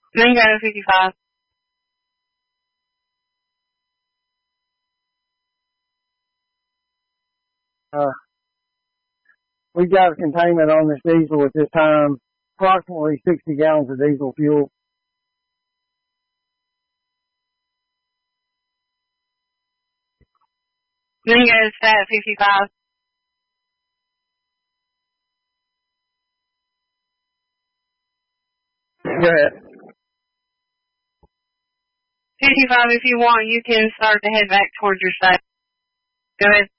Bingo 55. We've got a containment on this diesel at this time, approximately 60 gallons of diesel fuel. Bingo Stat 55. Go ahead. 55, if you want, you can start to head back towards your site. Go ahead.